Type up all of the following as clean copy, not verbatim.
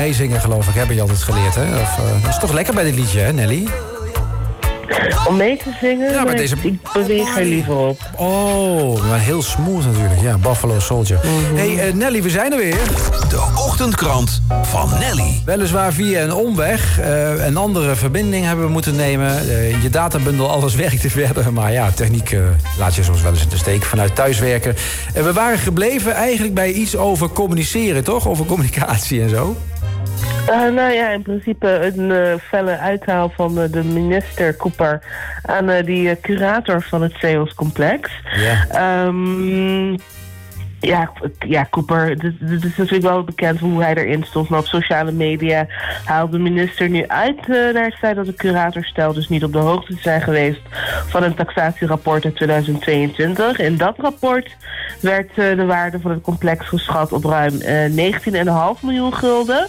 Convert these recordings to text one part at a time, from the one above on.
meezingen, geloof ik, heb je altijd geleerd, hè? Dat is toch lekker bij dit liedje, hè, Nelly? Om mee te zingen? Ja, maar Ik beweeg er liever op. Oh, maar heel smooth natuurlijk. Ja, Buffalo Soldier. Hey, Nelly, we zijn er weer. De ochtendkrant van Nelly. Weliswaar via een omweg. Een andere verbinding hebben we moeten nemen. Je databundel, alles werkte verder. Maar ja, techniek laat je soms wel eens in de steek vanuit thuiswerken. We waren gebleven eigenlijk bij iets over communiceren, toch? Over communicatie en zo. Nou ja, in principe een felle uithaal van de minister Cooper aan die curator van het Zeeuws-complex. Ja, Cooper, het is natuurlijk wel bekend hoe hij erin stond. Maar op sociale media haalde de minister nu uit naar het feit dat de curatorstel dus niet op de hoogte zijn geweest van een taxatierapport uit 2022. In dat rapport werd de waarde van het complex geschat op ruim 19,5 miljoen gulden.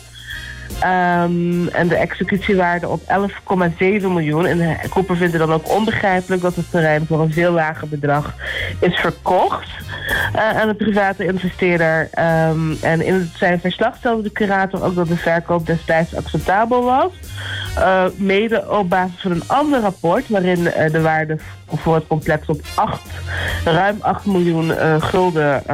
En de executiewaarde op 11,7 miljoen. En Cooper vindt het dan ook onbegrijpelijk dat het terrein voor een veel lager bedrag is verkocht aan een private investeerder. En in zijn verslag stelde de curator ook dat de verkoop destijds acceptabel was. Mede op basis van een ander rapport waarin de waarde voor het complex op ruim 8 miljoen gulden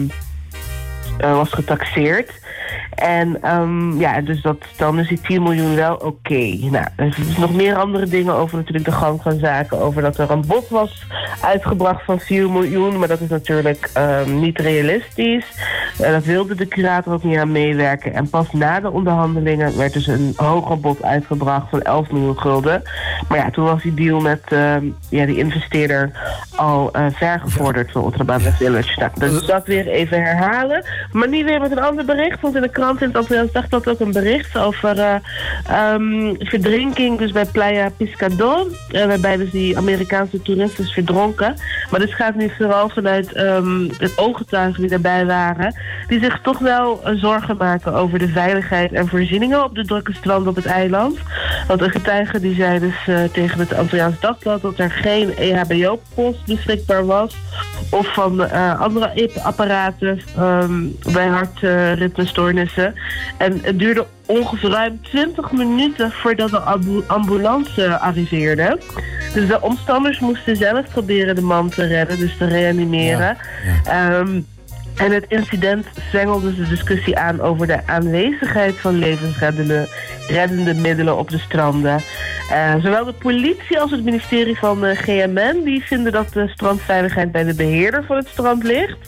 was getaxeerd. En dus dan is die 10 miljoen wel oké. Nou, er zijn nog meer andere dingen over natuurlijk de gang van zaken. Over dat er een bod was uitgebracht van 4 miljoen. Maar dat is natuurlijk niet realistisch. Dat wilde de curator ook niet aan meewerken. En pas na de onderhandelingen werd dus een hoger bod uitgebracht van 11 miljoen gulden. Maar ja, toen was die deal met die investeerder al vergevorderd voor Ultrabaan Village. Nou, dus dat weer even herhalen. Maar nu weer met een ander bericht. Want in de krant in het Antilliaans Dagblad ook een bericht over verdrinking dus bij Playa Pescador. Waarbij dus die Amerikaanse toerist is verdronken. Maar dit gaat nu vooral vanuit het ooggetuigen die daarbij waren. Die zich toch wel zorgen maken over de veiligheid en voorzieningen op de drukke stranden op het eiland. Want een getuige die zei dus tegen het Antilliaans Dagblad dat er geen EHBO-post beschikbaar was. Of van andere apparaten bij hartritmestoornissen. En het duurde ongeveer ruim 20 minuten voordat de ambulance arriveerde. Dus de omstanders moesten zelf proberen de man te redden, dus te reanimeren. En het incident zwengelde de discussie aan over de aanwezigheid van levensreddende middelen op de stranden. Zowel de politie als het ministerie van GMN die vinden dat de strandveiligheid bij de beheerder van het strand ligt.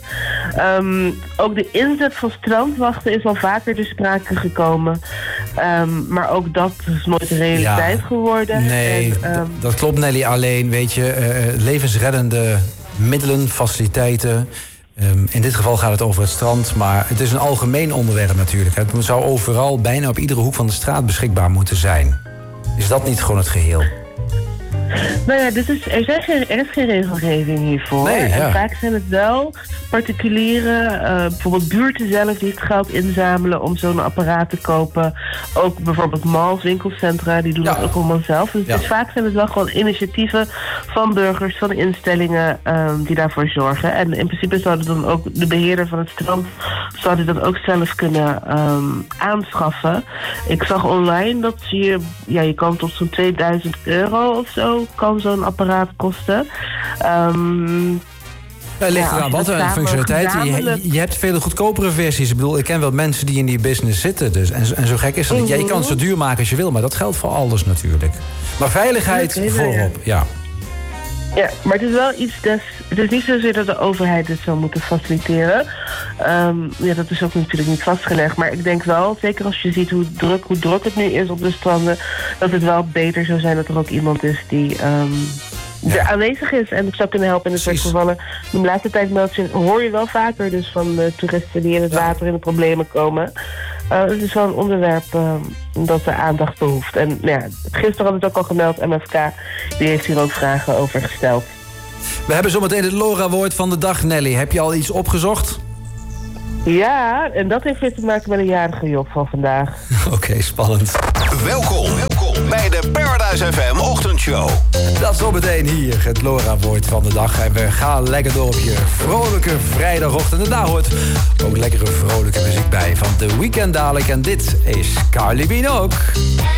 Ook de inzet van strandwachten is al vaker ter sprake gekomen. Maar ook dat is nooit een realiteit geworden. Nee, dat klopt, Nelly. Alleen, weet je, levensreddende middelen, faciliteiten. In dit geval gaat het over het strand, maar het is een algemeen onderwerp natuurlijk. Het zou overal, bijna op iedere hoek van de straat beschikbaar moeten zijn. Is dat niet gewoon het geheel? Nou ja, er is geen regelgeving hiervoor. Nee, en vaak zijn het wel particulieren, bijvoorbeeld buurten zelf die het geld inzamelen om zo'n apparaat te kopen. Ook bijvoorbeeld malls, winkelcentra, die doen dat ook allemaal zelf. Dus vaak zijn het wel gewoon initiatieven van burgers, van instellingen die daarvoor zorgen. En in principe zouden dan ook de beheerder van het strand zouden dat ook zelf kunnen aanschaffen. Ik zag online dat je kan tot zo'n €2000 of zo kan zo'n apparaat kosten. Het ligt eraan wat een functionaliteit. Je hebt vele goedkopere versies. Ik bedoel, ik ken wel mensen die in die business zitten. Dus, en zo gek is dat niet. Ja, je kan het zo duur maken als je wil, maar dat geldt voor alles natuurlijk. Maar veiligheid voorop, ja. Ja, maar het is wel iets het is niet zozeer dat de overheid het zou moeten faciliteren. Dat is ook natuurlijk niet vastgelegd. Maar ik denk wel, zeker als je ziet hoe druk het nu is op de stranden, dat het wel beter zou zijn dat er ook iemand is die er aanwezig is en het zou kunnen helpen in dit soort gevallen. De laatste tijd hoor je wel vaker dus van toeristen die in het water in de problemen komen. Het is wel een onderwerp dat de aandacht behoeft. En gisteren had het ook al gemeld, MFK, die heeft hier ook vragen over gesteld. We hebben zometeen het LoRa-woord van de dag, Nelly. Heb je al iets opgezocht? Ja, en dat heeft weer te maken met een jarige Job van vandaag. Oké, spannend. Welkom bij de Paradise FM Ochtendshow. Dat zo meteen hier, het Laura-woord van de dag. En we gaan lekker door op je vrolijke vrijdagochtend. En daar hoort ook lekkere vrolijke muziek bij van The Weeknd dadelijk. En dit is Kylie Minogue.